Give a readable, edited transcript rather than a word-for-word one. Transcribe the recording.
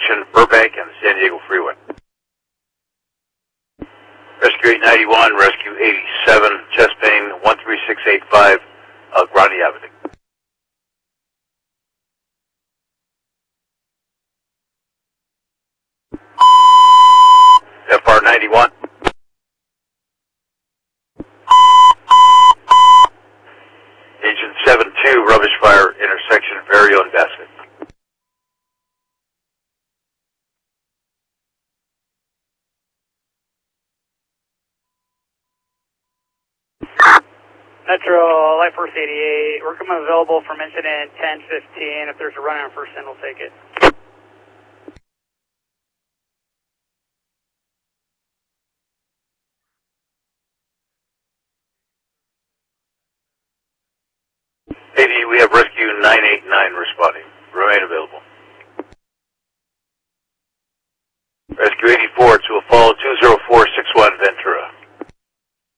intersection Burbank and the San Diego Freeway. Rescue 891, Rescue 87, chest pain 13685, Grundy Avenue. FR 91. Agent 72, rubbish fire, intersection Vario and Bassett. Metro, Light Force 88, we're coming available from incident 1015. If there's a run on first end, we'll take it. AD, we have rescue 989 responding. Remain available.